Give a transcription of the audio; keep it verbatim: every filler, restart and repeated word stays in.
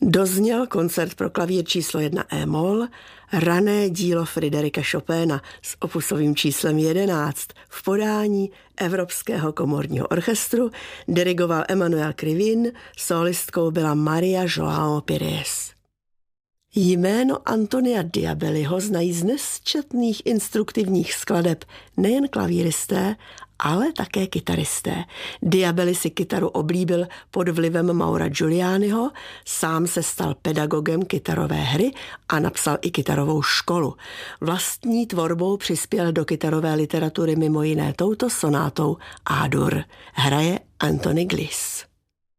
Dozněl koncert pro klavír číslo jedna e-moll, rané dílo Fryderika Chopina s opusovým číslem jedenáct v podání Evropského komorního orchestru, dirigoval Emmanuel Krivin, solistkou byla Maria João Pires. Jméno Antonia Diabelliho znají z nesčetných instruktivních skladeb nejen klavíristé, ale také kytaristé. Diabelli si kytaru oblíbil pod vlivem Maura Giulianiho, sám se stal pedagogem kytarové hry a napsal i kytarovou školu. Vlastní tvorbou přispěl do kytarové literatury mimo jiné touto sonátou A-dur. Hraje Anthony Gliss.